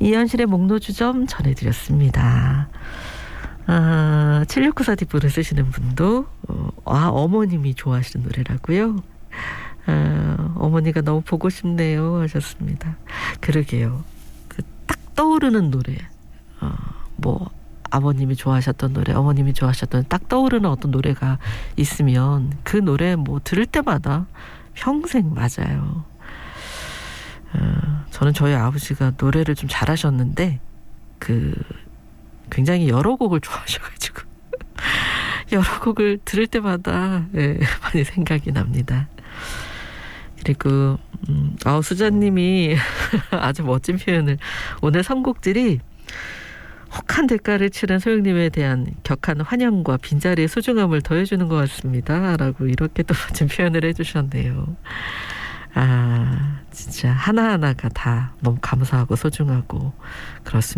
이현실의 목노주점 전해드렸습니다. 7694뒷부를 쓰시는 분도 어머님이 좋아하시는 노래라고요. 어머니가 너무 보고 싶네요 하셨습니다. 그러게요. 그 딱 떠오르는 노래, 뭐 아버님이 좋아하셨던 노래, 어머님이 좋아하셨던 딱 떠오르는 어떤 노래가 있으면 그 노래 뭐 들을 때마다 평생 맞아요. 저는 저희 아버지가 노래를 좀 잘하셨는데 굉장히 여러 곡을 좋아하셔가지고 여러 곡을 들을 때마다 많이 생각이 납니다. 그리고 수자님이 아주 멋진 표현을, 오늘 선곡들이 혹한 대가를 치른 소영님에 대한 격한 환영과 빈자리의 소중함을 더해주는 것 같습니다 라고 이렇게 또 멋진 표현을 해주셨네요. 진짜 하나하나가 다 너무 감사하고 소중하고 그렇습니다.